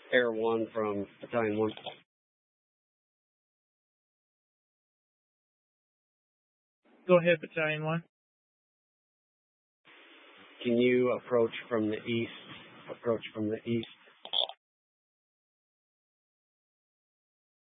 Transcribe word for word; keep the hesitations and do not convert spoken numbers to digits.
Air one from Battalion one. Go ahead, Battalion one. Can you approach from the east? Approach from the east